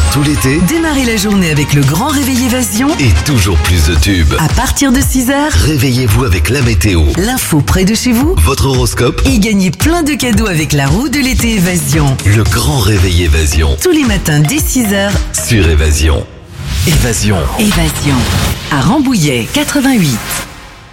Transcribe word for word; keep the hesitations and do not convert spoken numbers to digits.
tout l'été, Démarrez la journée avec le grand réveil Évasion. et toujours plus de tubes. À partir de six heures, Réveillez-vous avec la météo, l'info près de chez vous. votre horoscope, Et gagnez plein de cadeaux avec la roue de l'été Évasion. le grand réveil Évasion Tous les matins dès six heures, sur Évasion. Évasion. Évasion. À Rambouillet, quatre-vingt-huit.